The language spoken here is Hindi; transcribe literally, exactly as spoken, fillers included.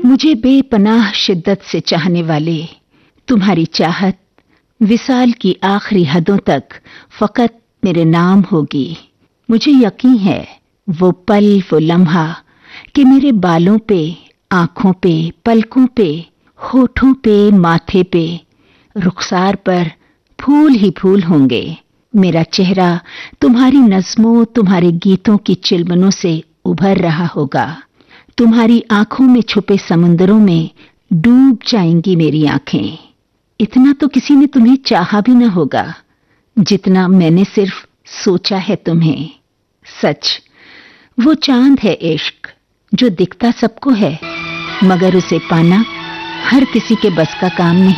मुझे बेपनाह शिद्दत से चाहने वाले, तुम्हारी चाहत विसाल की आखिरी हदों तक फकत मेरे नाम होगी। मुझे यकीन है वो पल, वो लम्हा कि मेरे बालों पे, आंखों पे, पलकों पे, होठों पे, माथे पे, रुखसार पर फूल ही फूल होंगे। मेरा चेहरा तुम्हारी नज़्मों, तुम्हारे गीतों की चिलमनों से उभर रहा होगा। तुम्हारी आंखों में छुपे समुंदरों में डूब जाएंगी मेरी आंखें। इतना तो किसी ने तुम्हें चाहा भी ना होगा जितना मैंने सिर्फ सोचा है तुम्हें। सच, वो चांद है इश्क जो दिखता सबको है, मगर उसे पाना हर किसी के बस का काम नहीं।